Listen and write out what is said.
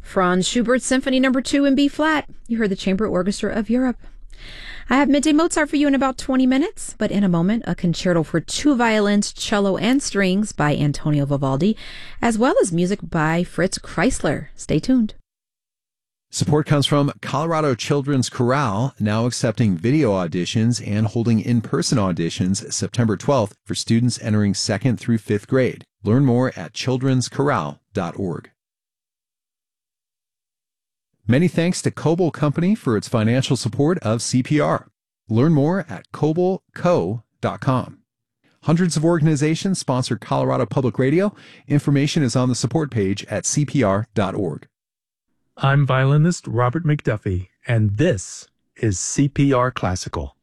Franz Schubert Symphony No. 2 in B-flat. You heard the Chamber Orchestra of Europe. I have Midday Mozart for you in about 20 minutes, but in a moment, a concerto for two violins, cello, and strings by Antonio Vivaldi, as well as music by Fritz Kreisler. Stay tuned. Support comes from Colorado Children's Chorale, now accepting video auditions and holding in-person auditions September 12th for students entering 2nd through 5th grade. Learn more at children'schorale.org. Many thanks to Coble Company for its financial support of CPR. Learn more at cobleco.com. Hundreds of organizations sponsor Colorado Public Radio. Information is on the support page at cpr.org. I'm violinist Robert McDuffie, and this is CPR Classical.